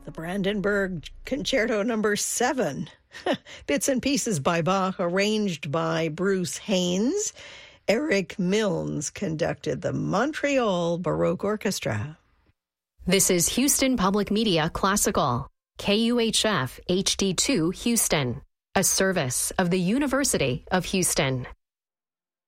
the Brandenburg Concerto No. 7. Bits and Pieces by Bach, arranged by Bruce Haynes. Eric Milnes conducted the Montreal Baroque Orchestra. This is Houston Public Media Classical, KUHF HD2 Houston, a service of the University of Houston.